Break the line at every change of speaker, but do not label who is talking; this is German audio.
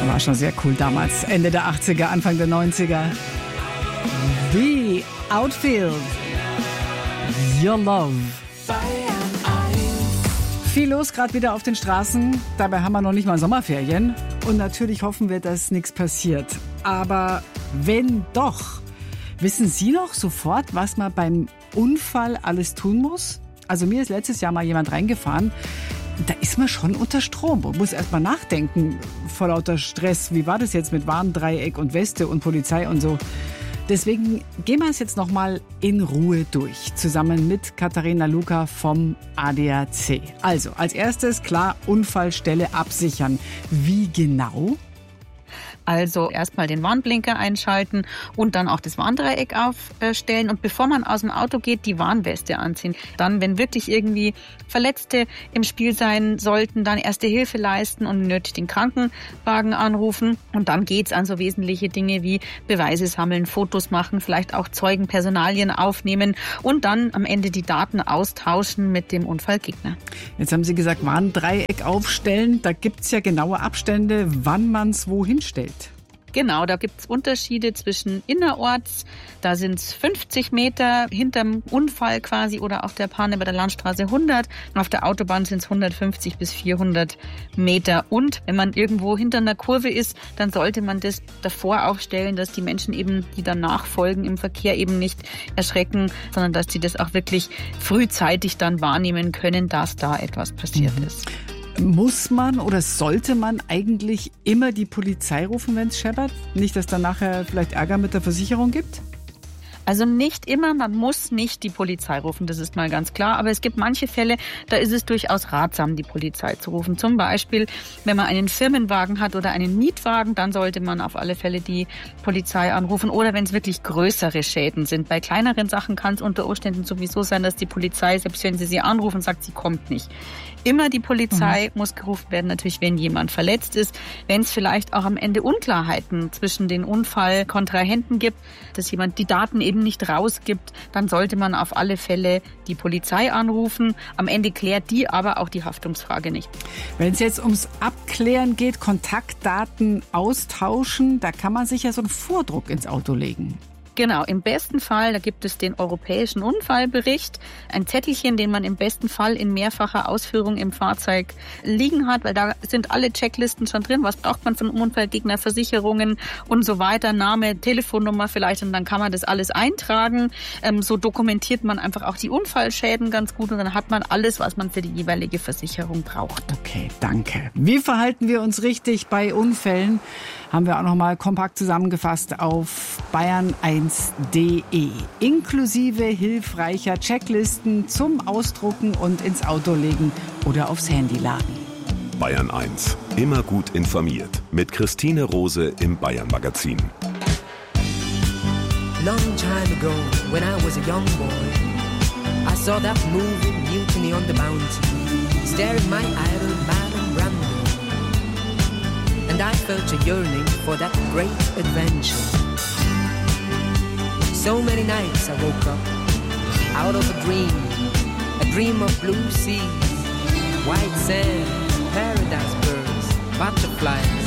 War schon sehr cool damals. Ende der 80er, Anfang der 90er. The Outfield. Your Love. Viel los gerade wieder auf den Straßen. Dabei haben wir noch nicht mal Sommerferien. Und natürlich hoffen wir, dass nichts passiert. Aber wenn doch, wissen Sie noch sofort, was man beim Unfall alles tun muss? Also mir ist letztes Jahr mal jemand reingefahren. Da ist man schon unter Strom. Man muss erst mal nachdenken vor lauter Stress. Wie war das jetzt mit Warndreieck und Weste und Polizei und so? Deswegen gehen wir es jetzt noch mal in Ruhe durch, zusammen mit Katharina Luca vom ADAC. Also, als erstes, klar, Unfallstelle absichern. Wie genau?
Also erstmal den Warnblinker einschalten und dann auch das Warndreieck aufstellen. Und bevor man aus dem Auto geht, die Warnweste anziehen. Dann, wenn wirklich irgendwie Verletzte im Spiel sein sollten, dann Erste Hilfe leisten und nötig den Krankenwagen anrufen. Und dann geht's an so wesentliche Dinge wie Beweise sammeln, Fotos machen, vielleicht auch Zeugenpersonalien aufnehmen und dann am Ende die Daten austauschen mit dem Unfallgegner.
Jetzt haben Sie gesagt, Warndreieck aufstellen. Da gibt's ja genaue Abstände, wann man's wohin stellt.
Genau, da gibt's Unterschiede zwischen innerorts, da sind's 50 Meter hinterm Unfall quasi oder auf der Panne bei der Landstraße 100. Auf der Autobahn sind's 150 bis 400 Meter. Und wenn man irgendwo hinter einer Kurve ist, dann sollte man das davor aufstellen, dass die Menschen eben, die danach folgen im Verkehr, eben nicht erschrecken, sondern dass sie das auch wirklich frühzeitig dann wahrnehmen können, dass da etwas passiert ist.
Muss man oder sollte man eigentlich immer die Polizei rufen, wenn es scheppert? Nicht, dass dann nachher vielleicht Ärger mit der Versicherung gibt?
Also nicht immer, man muss nicht die Polizei rufen, das ist mal ganz klar. Aber es gibt manche Fälle, da ist es durchaus ratsam, die Polizei zu rufen. Zum Beispiel, wenn man einen Firmenwagen hat oder einen Mietwagen, dann sollte man auf alle Fälle die Polizei anrufen. Oder wenn es wirklich größere Schäden sind. Bei kleineren Sachen kann es unter Umständen sowieso sein, dass die Polizei, selbst wenn sie anrufen, sagt, sie kommt nicht. Immer die Polizei muss gerufen werden, natürlich, wenn jemand verletzt ist. Wenn es vielleicht auch am Ende Unklarheiten zwischen den Unfallkontrahenten gibt, dass jemand die Daten eben nicht rausgibt, dann sollte man auf alle Fälle die Polizei anrufen. Am Ende klärt die aber auch die Haftungsfrage nicht.
Wenn es jetzt ums Abklären geht, Kontaktdaten austauschen, da kann man sich ja so einen Vordruck ins Auto legen.
Genau, im besten Fall, da gibt es den europäischen Unfallbericht, ein Zettelchen, den man im besten Fall in mehrfacher Ausführung im Fahrzeug liegen hat, weil da sind alle Checklisten schon drin. Was braucht man von Unfallgegner, Versicherungen und so weiter, Name, Telefonnummer vielleicht, und dann kann man das alles eintragen. So dokumentiert man einfach auch die Unfallschäden ganz gut und dann hat man alles, was man für die jeweilige Versicherung braucht.
Okay, danke. Wie verhalten wir uns richtig bei Unfällen? Haben wir auch noch mal kompakt zusammengefasst auf bayern1.de. Inklusive hilfreicher Checklisten zum Ausdrucken und ins Auto legen oder aufs Handy laden.
Bayern 1. Immer gut informiert. Mit Christine Rose im Bayern-Magazin.
Long time ago, when I was a young boy, I saw that movie Mutiny on the Bounty, staring my idol Marlon Brando. And I felt a yearning for that great adventure. So many nights I woke up out of a dream of blue seas, white sand, paradise birds, butterflies.